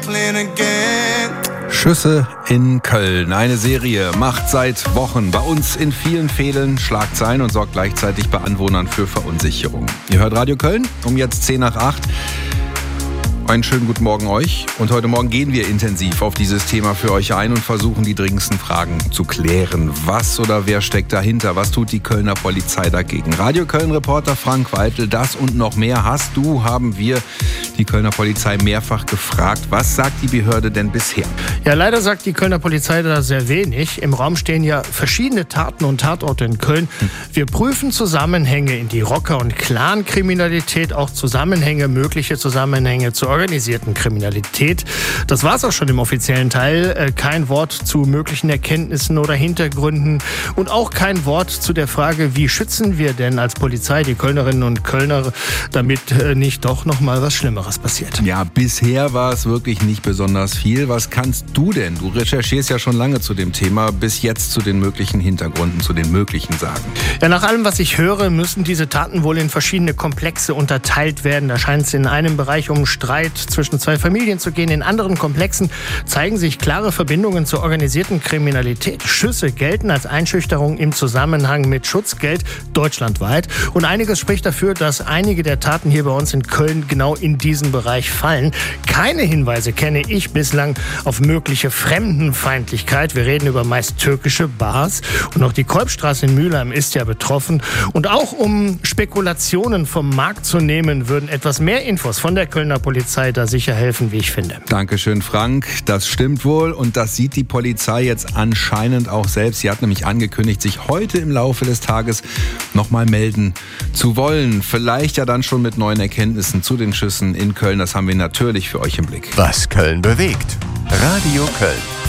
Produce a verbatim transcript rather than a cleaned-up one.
trifling again. Schüsse in Köln. Eine Serie macht seit Wochen bei uns in vielen Fällen Schlagzeilen und sorgt gleichzeitig bei Anwohnern für Verunsicherung. Ihr hört Radio Köln um jetzt zehn nach acht. Einen schönen guten Morgen euch. Und heute Morgen gehen wir intensiv auf dieses Thema für euch ein und versuchen, die dringendsten Fragen zu klären. Was oder wer steckt dahinter? Was tut die Kölner Polizei dagegen? Radio Köln-Reporter Frank Weitel, das und noch mehr hast du, haben wir die Kölner Polizei mehrfach gefragt. Was sagt die Behörde denn bisher? Ja, leider sagt die Kölner Polizei da sehr wenig. Im Raum stehen ja verschiedene Taten und Tatorte in Köln. Wir prüfen Zusammenhänge in die Rocker- und Clan-Kriminalität, auch Zusammenhänge, mögliche Zusammenhänge zur organisierten Kriminalität. Das war's auch schon im offiziellen Teil. Kein Wort zu möglichen Erkenntnissen oder Hintergründen und auch kein Wort zu der Frage, wie schützen wir denn als Polizei die Kölnerinnen und Kölner, damit nicht doch noch mal was Schlimmeres passiert. Ja, bisher war es wirklich nicht besonders viel. Was kannst du denn? Du recherchierst ja schon lange zu dem Thema, bis jetzt zu den möglichen Hintergründen, zu den möglichen sagen. Ja, nach allem, was ich höre, müssen diese Taten wohl in verschiedene Komplexe unterteilt werden. Da scheint es in einem Bereich um Streit zwischen zwei Familien zu gehen. In anderen Komplexen zeigen sich klare Verbindungen zur organisierten Kriminalität. Schüsse gelten als Einschüchterung im Zusammenhang mit Schutzgeld deutschlandweit. Und einiges spricht dafür, dass einige der Taten hier bei uns in Köln genau in diesen Bereich fallen. Keine Hinweise kenne ich bislang auf mögliche Fremdenfeindlichkeit. Wir reden über meist türkische Bars. Und auch die Kolbstraße in Mülheim ist ja betroffen. Und auch um Spekulationen vom Markt zu nehmen, würden etwas mehr Infos von der Kölner Polizei da sicher helfen, wie ich finde. Dankeschön, Frank. Das stimmt wohl und das sieht die Polizei jetzt anscheinend auch selbst. Sie hat nämlich angekündigt, sich heute im Laufe des Tages nochmal melden zu wollen. Vielleicht ja dann schon mit neuen Erkenntnissen zu den Schüssen in Köln. Das haben wir natürlich für euch im Blick. Was Köln bewegt. Radio Köln.